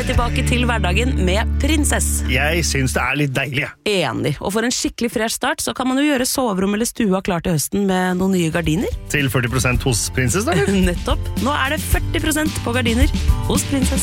vi tilbake til hverdagen med Prinsess. Jeg synes det litt deilig. Enig. Og for en skikkelig fresh start så kan man jo gjøre soverom eller stua klar til høsten med noen nye gardiner. Til 40% hos Prinsess, da? Nettopp. Nå det 40% på gardiner hos Prinsess.